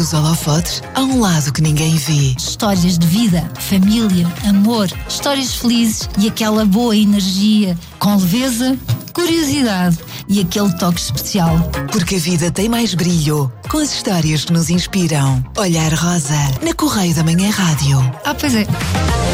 dos holofotes, há um lado que ninguém vê. Histórias de vida, família, amor, histórias felizes e aquela boa energia, com leveza, curiosidade e aquele toque especial. Porque a vida tem mais brilho com as histórias que nos inspiram. Olhar Rosa, na Correio da Manhã Rádio. Pois é.